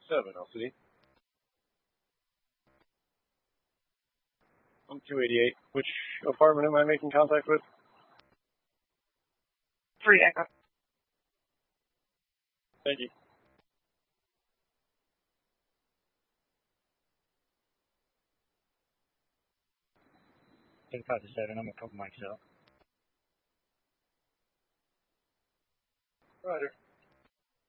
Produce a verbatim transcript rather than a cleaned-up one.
seven, I'll see. I'm two eighty-eight. Which apartment am I making contact with? Three Echo. Thank you. thirty-five to seven, I'm gonna cover myself. Roger.